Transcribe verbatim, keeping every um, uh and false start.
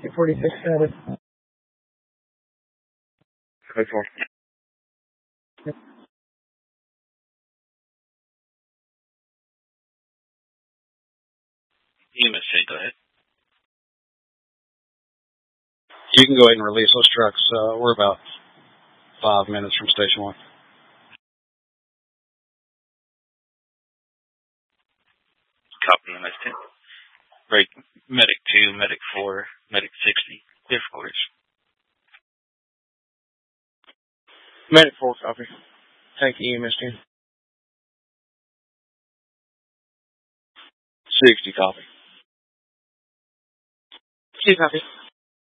forty-six status. Code four. Yep. E M S C, go ahead. You can go ahead and release those trucks. Uh, we're about five minutes from Station one. Copy M S ten. Break Medic two, Medic four, Medic sixty. Clear for orders. Medic four, copy. Tank E M S ten. sixty, copy. Two copy.